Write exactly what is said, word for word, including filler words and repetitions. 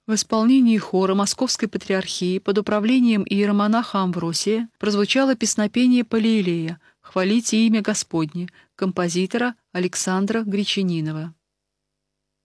В исполнении хора Московской Патриархии под управлением иеромонаха Амвросия прозвучало песнопение Палиилея «Хвалите имя Господне» композитора Александра Гречанинова.